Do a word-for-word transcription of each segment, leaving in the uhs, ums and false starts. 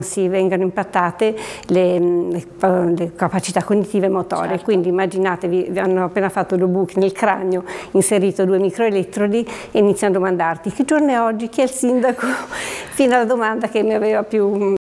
si vengano impattate le, le, le capacità cognitive e motorie. Certo. Quindi immaginatevi, vi hanno appena fatto due buchi nel cranio, inserito due microelettrodi e iniziano a domandarti che giorno è oggi, chi è il sindaco, fino alla domanda che mi aveva più...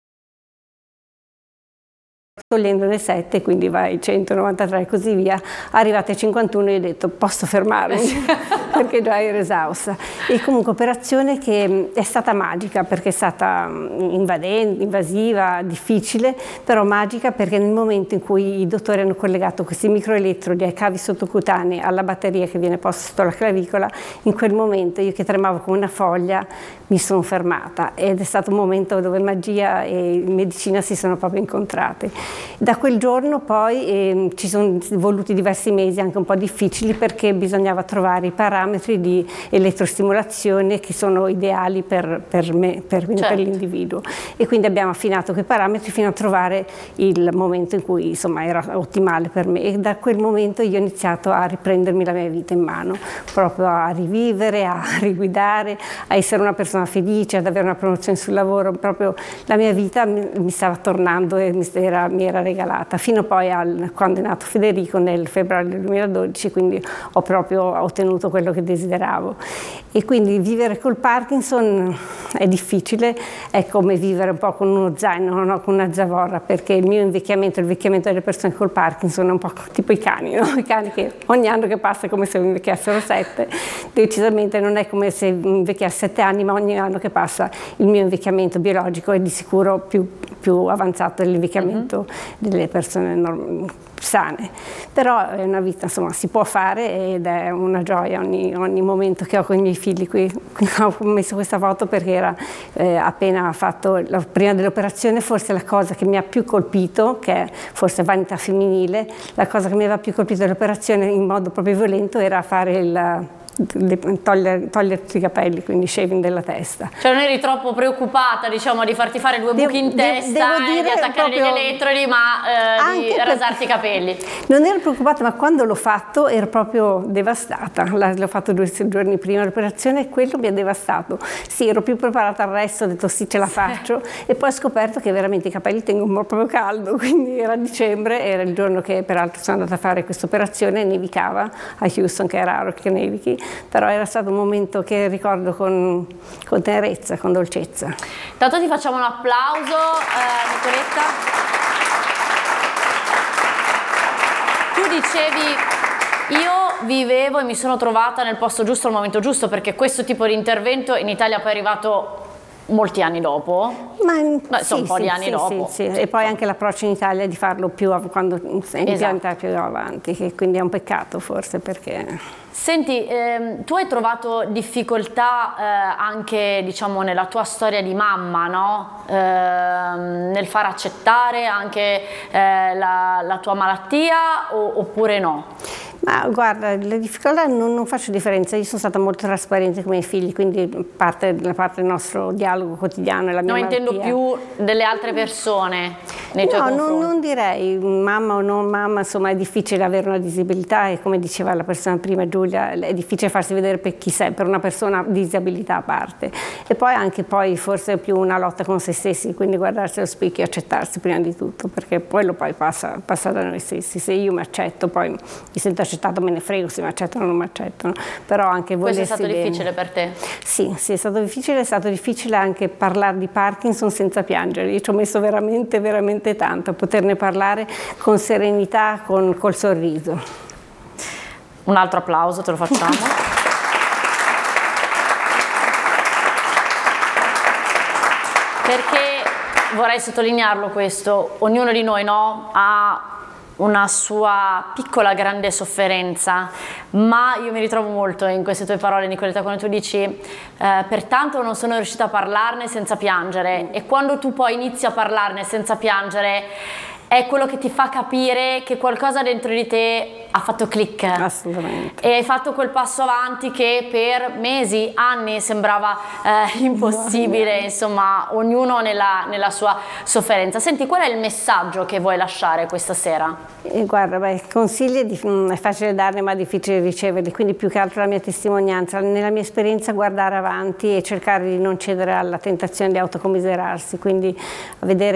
togliendone sette, quindi vai centonovantatré e così via, arrivate a cinquantuno e ho detto posso fermarmi perché già ero esausta. E comunque operazione che è stata magica perché è stata invadente, invasiva, difficile, però magica perché nel momento in cui i dottori hanno collegato questi microelettrodi ai cavi sottocutanei alla batteria che viene posta sotto la clavicola, in quel momento io che tremavo come una foglia mi sono fermata ed è stato un momento dove magia e medicina si sono proprio incontrate. Da quel giorno poi eh, ci sono voluti diversi mesi anche un po' difficili perché bisognava trovare i parametri di elettrostimolazione che sono ideali per, per me, per, certo. per l'individuo, e quindi abbiamo affinato quei parametri fino a trovare il momento in cui insomma era ottimale per me, e da quel momento io ho iniziato a riprendermi la mia vita in mano, proprio a rivivere, a riguidare, a essere una persona felice, ad avere una promozione sul lavoro. Proprio la mia vita mi, mi stava tornando e mi era, mi era regalata, fino poi al, quando è nato Federico nel febbraio del duemiladodici, quindi ho proprio ottenuto quello che desideravo. E quindi vivere col Parkinson è difficile, è come vivere un po' con uno zaino, no? Con una zavorra, perché il mio invecchiamento, il vecchiamento delle persone col Parkinson è un po' tipo i cani, no? I cani che ogni anno che passa è come se invecchiassero sette, decisamente non è come se invecchiasse sette anni, ma ogni anno che passa il mio invecchiamento biologico è di sicuro più, più avanzato dell'invecchiamento mm-hmm. delle persone norm- sane. Però è una vita, insomma, si può fare ed è una gioia ogni, ogni momento che ho con i miei figli. Qui, qui ho messo questa foto perché era eh, appena fatto, la, prima dell'operazione, forse la cosa che mi ha più colpito, che è forse vanità femminile, la cosa che mi aveva più colpito dell'operazione in modo proprio violento era fare il... Togliere, toglierti i capelli, quindi shaving della testa. Cioè non eri troppo preoccupata, diciamo, di farti fare due buchi in testa e di attaccare gli elettrodi, ma eh, di rasarti i capelli? Non ero preoccupata, ma quando l'ho fatto ero proprio devastata. L'ho fatto due giorni prima dell'operazione e quello mi ha devastato. Sì, ero più preparata al resto, ho detto sì, ce la faccio, e poi ho scoperto che veramente i capelli tengono proprio caldo, quindi era dicembre, era il giorno che peraltro sono andata a fare questa operazione, nevicava a Houston, che è raro che nevichi, però era stato un momento che ricordo con, con tenerezza, con dolcezza. Intanto ti facciamo un applauso, eh, Nicoletta. Tu dicevi, io vivevo e mi sono trovata nel posto giusto al momento giusto, perché questo tipo di intervento in Italia poi è arrivato molti anni dopo, ma Beh, sì, sono un po' sì, di anni sì, dopo. Sì, sì. E poi anche l'approccio in Italia di farlo più av- quando sei in esatto. pianta più avanti, che quindi è un peccato forse, perché... Senti, ehm, tu hai trovato difficoltà eh, anche, diciamo, nella tua storia di mamma, no? Ehm, nel far accettare anche eh, la, la tua malattia o, oppure no? Ma guarda, le difficoltà non, non faccio differenza, io sono stata molto trasparente con i miei figli, quindi parte, la parte del nostro dialogo quotidiano è la mia non malattia. intendo più delle altre persone nei no, tuoi confronti. Non, non direi mamma o non mamma, insomma è difficile avere una disabilità e come diceva la persona prima, Giulia, è difficile farsi vedere per chi sei, per una persona di disabilità a parte. E poi anche poi forse più una lotta con se stessi, quindi guardarsi allo specchio e accettarsi prima di tutto, perché quello poi passa, passa da noi stessi. Se io mi accetto, poi mi sento accettato, me ne frego se mi accettano o non mi accettano, però anche volersi Questo è stato bene. difficile per te? Sì, sì, è stato difficile, è stato difficile anche parlare di Parkinson senza piangere. Io ci ho messo veramente, veramente tanto a poterne parlare con serenità, con, col sorriso. Un altro applauso te lo facciamo. Perché vorrei sottolinearlo questo, ognuno di noi, no, ha una sua piccola grande sofferenza, ma io mi ritrovo molto in queste tue parole, Nicoletta, quando tu dici eh, pertanto non sono riuscita a parlarne senza piangere, e quando tu poi inizi a parlarne senza piangere è quello che ti fa capire che qualcosa dentro di te ha fatto click. Assolutamente. E hai fatto quel passo avanti che per mesi, anni sembrava eh, impossibile, insomma, ognuno nella, nella sua sofferenza. Senti, qual è il messaggio che vuoi lasciare questa sera? Eh, guarda, beh, consigli di, mh, è facile darne ma difficile riceverli, quindi più che altro la mia testimonianza, nella mia esperienza guardare avanti e cercare di non cedere alla tentazione di autocommiserarsi, quindi vedere